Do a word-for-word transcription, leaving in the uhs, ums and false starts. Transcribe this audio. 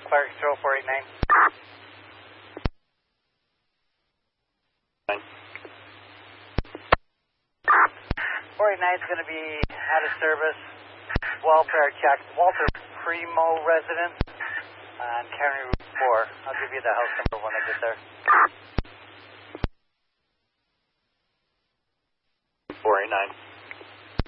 Clark, Control four eight nine. four eight nine is going to be out of service. Welfare check. Walter Primo residence on County Route four. I'll give you the house number when I get there. four eight nine.